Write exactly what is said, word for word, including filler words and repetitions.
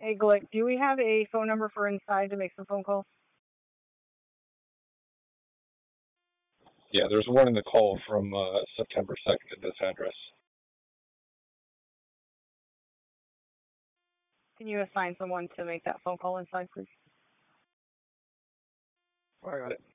Hey, Glick, do we have a phone number for inside to make some phone calls? Yeah, there's one in the call from uh, September second at this address. Can you assign someone to make that phone call inside, please? I got it.